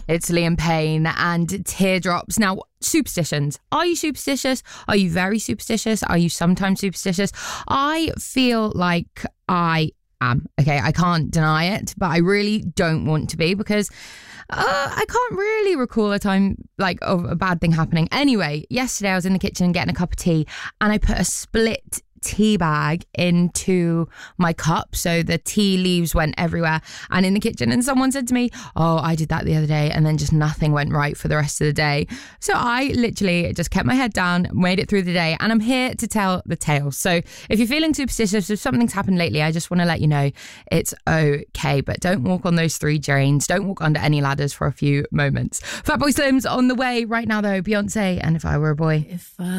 It's Liam Payne and Teardrops. Now, superstitions. Are you superstitious? Are you very superstitious? Are you sometimes superstitious? I feel like I am. Okay, I can't deny it, but I really don't want to be because I can't really recall a time like of a bad thing happening. Anyway, yesterday I was in the kitchen getting a cup of tea and I put a split tea bag into my cup, so the tea leaves went everywhere and in the kitchen, and someone said to me, oh, I did that the other day and then just nothing went right for the rest of the day. So I literally just kept my head down, made it through the day, and I'm here to tell the tale. So if you're feeling superstitious, if something's happened lately, I just want to let you know it's okay, but don't walk on those 3 drains, don't walk under any ladders for a few moments. Fatboy Slim's on the way right now though, Beyonce and If I Were a Boy.